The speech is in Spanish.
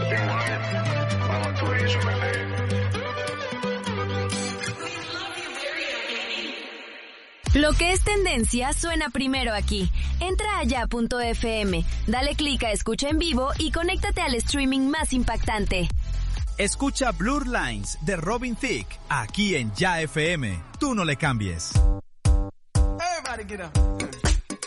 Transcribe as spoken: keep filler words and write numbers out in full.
Lo que es tendencia suena primero aquí. Entra a ya punto efe eme, dale clic a Escucha en Vivo y conéctate al streaming más impactante. Escucha Blurred Lines de Robin Thicke, aquí en Ya F M. Tú no le cambies. Everybody get up.